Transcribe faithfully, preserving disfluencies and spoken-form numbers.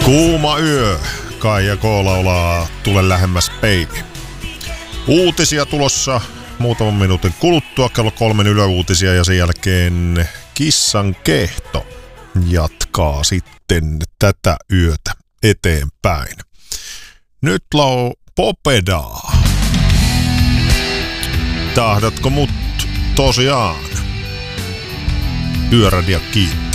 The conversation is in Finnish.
Kuuma yö. Kaija K laulaa Tule lähemmäs baby. Uutisia tulossa muutaman minuutin kuluttua, kello kolmen yöuutisia ja sen jälkeen Kissan kehto jatkaa sitten tätä yötä eteenpäin. Nyt lau Popedaa. Tahdotko mut tosiaan? Yöradio kiinni.